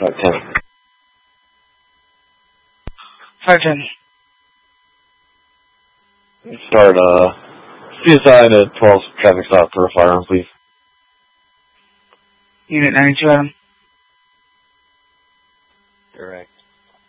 10. Sergeant. Start, CSI to 12 traffic stop for a firearm, please. Unit 92, Adam.